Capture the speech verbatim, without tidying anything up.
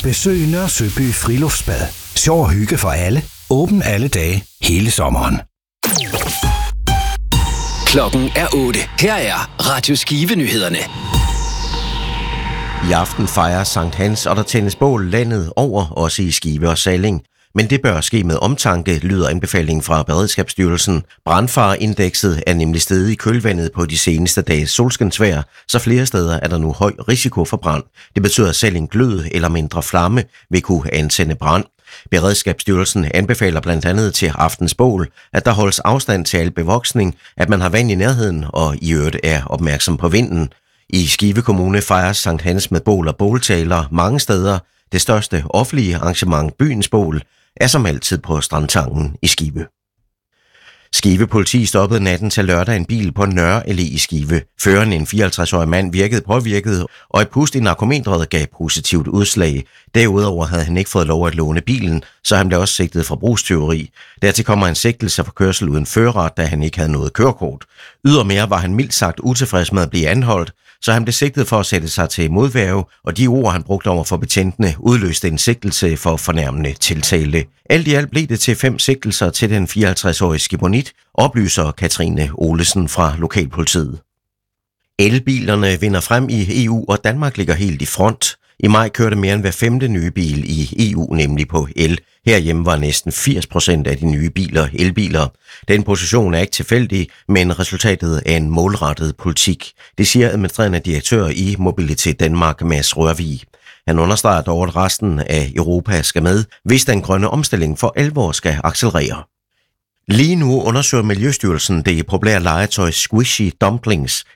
Besøg Nørre Søby Friluftsbad. Sjov og hygge for alle. Åben alle dage, hele sommeren. Klokken er otte. Her er Radio Skive-nyhederne. I aften fejrer Sankt Hans, og der tændes bål landet over, også i Skive og Salling. Men det bør ske med omtanke, lyder anbefalingen fra Beredskabsstyrelsen. Brandfareindekset er nemlig steget i kølvandet på de seneste dages solskinsvejr, så flere steder er der nu høj risiko for brand. Det betyder, at selv en glød eller mindre flamme vil kunne antænde brand. Beredskabsstyrelsen anbefaler blandt andet til aftens bål, at der holdes afstand til al bevoksning, at man har vand i nærheden og i øvrigt er opmærksom på vinden. I Skive Kommune fejres Sankt Hans med bål og båltaler mange steder. Det største offentlige arrangement, byens bål, er som altid på Strandtangen i Skive. Skive politi stoppede natten til lørdag en bil på Nørre Allé i Skive. Føreren, en fireoghalvtreds-årig mand, virkede påvirket, og et pust i narkometret gav positivt udslag. Derudover havde han ikke fået lov at låne bilen, så han blev også sigtet for brugstyveri. Dertil kommer en sigtelse for kørsel uden førerret, da han ikke havde noget kørekort. Ydermere var han mildt sagt utilfreds med at blive anholdt, så han blev sigtet for at sætte sig til modværge, og de ord, han brugte over for betjentene, udløste en sigtelse for fornærmende tiltale. Alt i alt blev det til fem sigtelser til den fireoghalvtreds-årige skibonit, oplyser Katrine Olesen fra Lokalpolitiet. Elbilerne vinder frem i E U, og Danmark ligger helt i front. I maj kørte mere end hver femte nye bil i E U nemlig på el. Herhjemme var næsten firs procent af de nye biler elbiler. Den position er ikke tilfældig, men resultatet af en målrettet politik. Det siger administrerende direktør i Mobilitet Danmark, Mads Rørvig. Han understreger dog, at resten af Europa skal med, hvis den grønne omstilling for alvor skal accelerere. Lige nu undersøger Miljøstyrelsen det populære legetøj Squishy Dumplings.